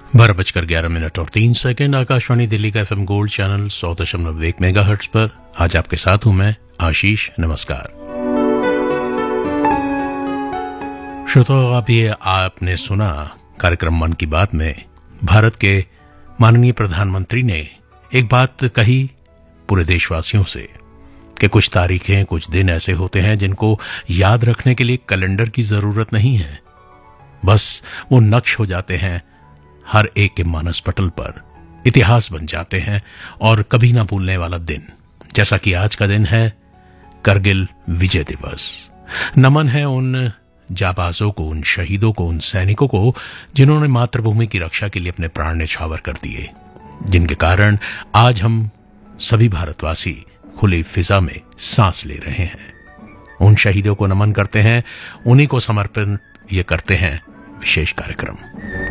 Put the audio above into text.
12:11 आकाशवाणी दिल्ली का FM gold channel 100.1 megahertz पर आज आपके साथ हूं मैं आशीष। नमस्कार श्रोताओ, अभी आपने सुना कार्यक्रम मन की बात में भारत के माननीय प्रधानमंत्री ने एक बात कही पूरे देशवासियों से कि कुछ तारीखें, कुछ दिन ऐसे होते हैं जिनको याद रखने के लिए कैलेंडर की जरूरत नहीं है, बस वो नक्श हो जाते हैं हर एक के मानस पटल पर, इतिहास बन जाते हैं और कभी ना भूलने वाला दिन, जैसा कि आज का दिन है करगिल विजय दिवस। नमन है उन जाबाजों को, उन शहीदों को, उन सैनिकों को जिन्होंने मातृभूमि की रक्षा के लिए अपने प्राण न्यौछावर कर दिए, जिनके कारण आज हम सभी भारतवासी खुली फिजा में सांस ले रहे हैं। उन शहीदों को नमन करते हैं, उन्हीं को समर्पण ये करते हैं विशेष कार्यक्रम।